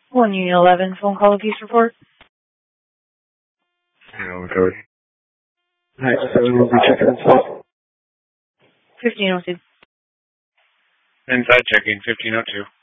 1 Unit 11, phone call abuse report. Recovery. Hi, so we'll be checking inside. 1502. Inside checking, 1502.